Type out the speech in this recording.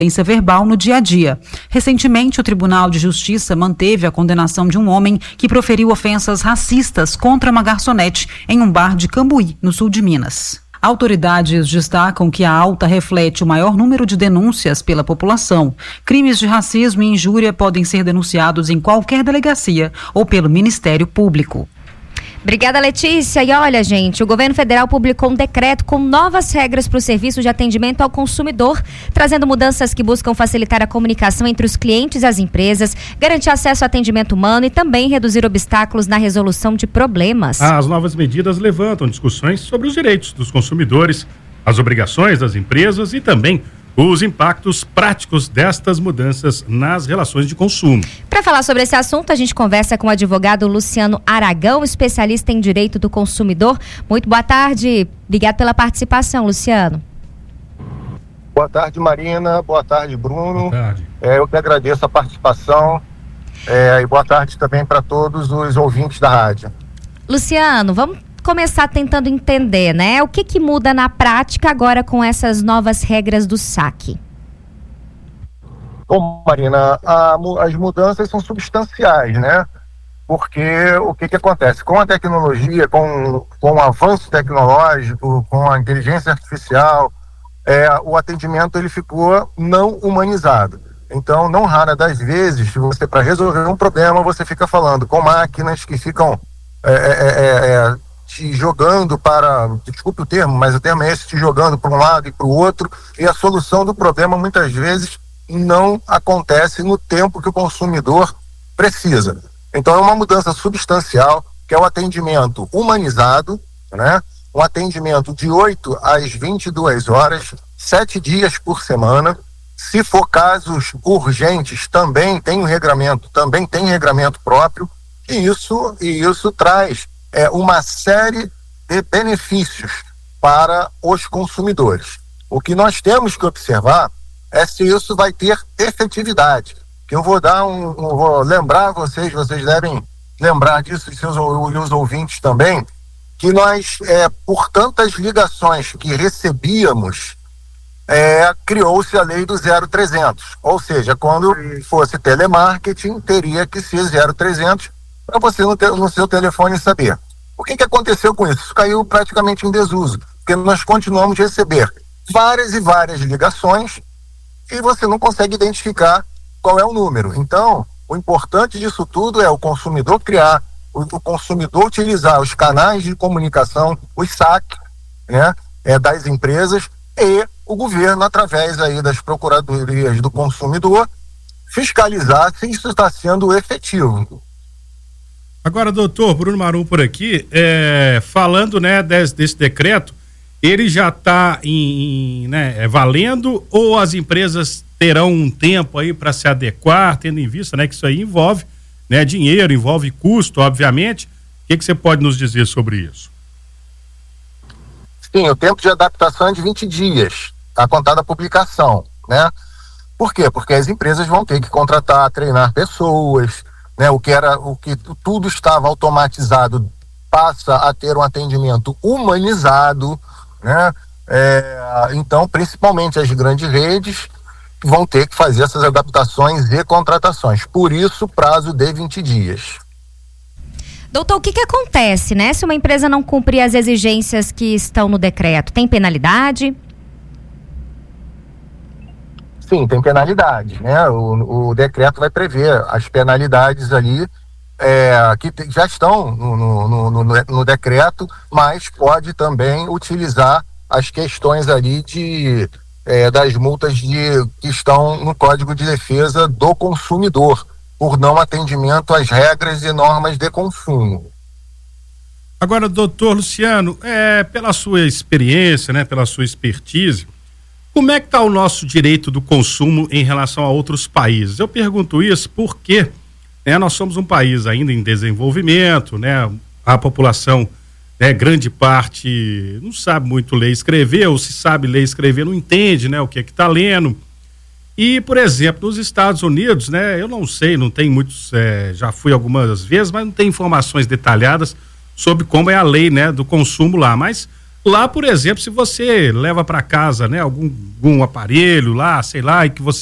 violência verbal no dia a dia. Recentemente, o Tribunal de Justiça manteve a condenação de um homem que proferiu ofensas racistas contra uma garçonete em um bar de Cambuí, no sul de Minas. Autoridades destacam que a alta reflete o maior número de denúncias pela população. Crimes de racismo e injúria podem ser denunciados em qualquer delegacia ou pelo Ministério Público. Obrigada, Letícia. E olha, gente, o governo federal publicou um decreto com novas regras para o serviço de atendimento ao consumidor, trazendo mudanças que buscam facilitar a comunicação entre os clientes e as empresas, garantir acesso ao atendimento humano e também reduzir obstáculos na resolução de problemas. As novas medidas levantam discussões sobre os direitos dos consumidores, as obrigações das empresas e também os impactos práticos destas mudanças nas relações de consumo. Para falar sobre esse assunto, a gente conversa com o advogado Luciano Aragão, especialista em direito do consumidor. Muito boa tarde. Obrigado pela participação, Luciano. Boa tarde, Marina. Boa tarde, Bruno. Boa tarde. Eu que agradeço a participação e boa tarde também para todos os ouvintes da rádio. Luciano, vamos começar tentando entender, né? O que muda na prática agora com essas novas regras do saque? Bom, Marina, as mudanças são substanciais, né? Porque o que acontece? Com a tecnologia, com o avanço tecnológico, com a inteligência artificial, o atendimento ele ficou não humanizado. Então, não rara das vezes, você para resolver um problema, você fica falando com máquinas que ficam te jogando desculpe o termo, mas o termo é esse, te jogando para um lado e para o outro, e a solução do problema muitas vezes não acontece no tempo que o consumidor precisa. Então é uma mudança substancial, que é o atendimento humanizado, né? Um atendimento de 8 às 22 horas, 7 dias por semana. Se for casos urgentes, também tem regramento próprio, e isso traz uma série de benefícios para os consumidores. O que nós temos que observar é se isso vai ter efetividade. Que eu vou vou lembrar vocês devem lembrar disso, e os ouvintes também, que nós, por tantas ligações que recebíamos, criou-se a lei do 0300. Ou seja, quando fosse telemarketing, teria que ser 0300 para você no seu telefone saber. O que aconteceu com isso? Isso caiu praticamente em desuso, porque nós continuamos a receber várias e várias ligações e você não consegue identificar qual é o número. Então, o importante disso tudo é o consumidor criar, o consumidor utilizar os canais de comunicação, os saques, né, das empresas, e o governo, através aí das procuradorias do consumidor, fiscalizar se isso está sendo efetivo. Agora, doutor Bruno Marum por aqui, falando, né, desse decreto, ele já está valendo, ou as empresas terão um tempo aí para se adequar, tendo em vista, né, que isso aí envolve, né, dinheiro, envolve custo, obviamente. O que você pode nos dizer sobre isso? Sim, o tempo de adaptação é de 20 dias, a contar da publicação, né? Por quê? Porque as empresas vão ter que contratar, treinar pessoas, né? O que tudo estava automatizado passa a ter um atendimento humanizado, né? Então, principalmente as grandes redes vão ter que fazer essas adaptações e contratações. Por isso, prazo de 20 dias. Doutor, o que acontece, né? Se uma empresa não cumprir as exigências que estão no decreto, tem penalidade? Sim, tem penalidade, né? O decreto vai prever as penalidades ali, que já estão no decreto, mas pode também utilizar as questões ali das multas que estão no Código de Defesa do Consumidor, por não atendimento às regras e normas de consumo. Agora, doutor Luciano, pela sua experiência, né, pela sua expertise, como é que está o nosso direito do consumo em relação a outros países? Eu pergunto isso porque nós somos um país ainda em desenvolvimento, né? A população, grande parte, não sabe muito ler e escrever, ou se sabe ler e escrever, não entende, né, o que está lendo. E, por exemplo, nos Estados Unidos, né, eu não sei, não tem muitos, já fui algumas vezes, mas não tem informações detalhadas sobre como é a lei, né, do consumo lá. Mas Lá, por exemplo, se você leva para casa, né, algum aparelho lá, sei lá, e que você